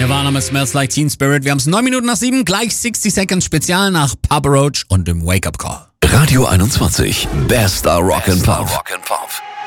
Nirvana mit Smells Like Teen Spirit. Wir haben es 9 Minuten nach 7, gleich 60 Seconds Spezial nach Papa Roach und dem Wake-Up Call. Radio 21, bester Rock'n'Pop.